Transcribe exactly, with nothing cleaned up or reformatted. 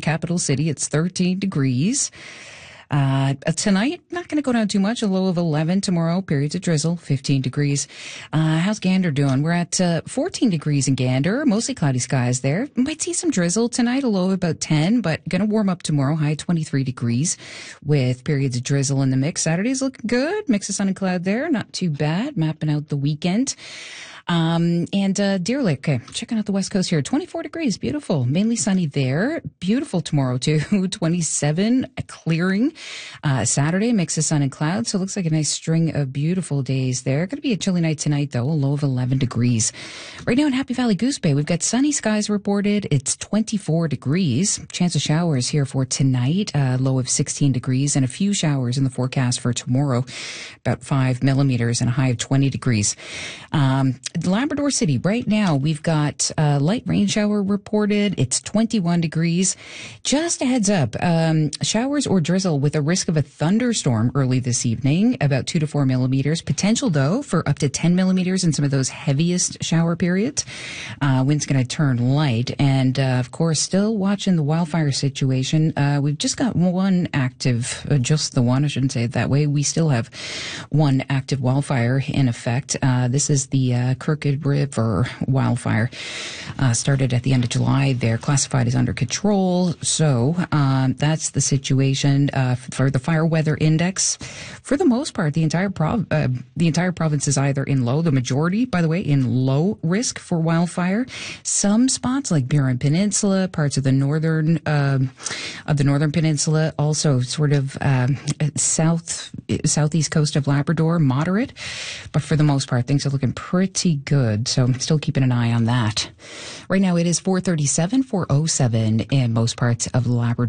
capital city. It's thirteen degrees. Uh, tonight, not going to go down too much, a low of eleven. Tomorrow, periods of drizzle, fifteen degrees. Uh, how's Gander doing? We're at uh, fourteen degrees in Gander, mostly cloudy skies there. Might see some drizzle tonight, a low of about ten, but going to warm up tomorrow, high twenty-three degrees with periods of drizzle in the mix. Saturday's looking good, mix of sun and cloud there, not too bad, mapping out the weekend. Um, and, uh, Deer Lake, okay, checking out the west coast here, twenty-four degrees, beautiful, mainly sunny there, beautiful tomorrow too, twenty-seven, clearing, uh, Saturday, mix of sun and clouds, so it looks like a nice string of beautiful days there. Going to be a chilly night tonight though, a low of eleven degrees. Right now in Happy Valley Goose Bay, we've got sunny skies reported, it's twenty-four degrees, chance of showers here for tonight, uh, low of sixteen degrees, and a few showers in the forecast for tomorrow, about five millimeters and a high of twenty degrees. Um, Labrador City, right now, we've got a light rain shower reported. It's twenty-one degrees. Just a heads up, um, showers or drizzle with a risk of a thunderstorm early this evening, about two to four millimeters. Potential, though, for up to ten millimeters in some of those heaviest shower periods. Uh, wind's going to turn light. And, uh, of course, still watching the wildfire situation. Uh, we've just got one active, uh, just the one, I shouldn't say it that way. We still have one active wildfire in effect. Uh, this is the uh, Crooked River wildfire. Uh, started at the end of July. They're classified as under control. So um, that's the situation uh, for the fire weather index. For the most part, the entire prov- uh, the entire province is either in low, the majority, by the way, in low risk for wildfire. Some spots like Burin Peninsula, parts of the northern um, of the northern peninsula, also sort of um, south southeast coast of Labrador, moderate. But for the most part, things are looking pretty good. So I'm still keeping an eye on that. Right now it is four thirty-seven, four oh seven in most parts of Labrador.